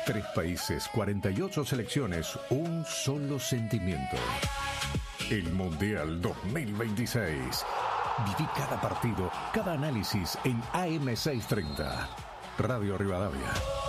3 países, 48 selecciones, un solo sentimiento. El Mundial 2026. Viví cada partido, cada análisis en AM630. Radio Rivadavia.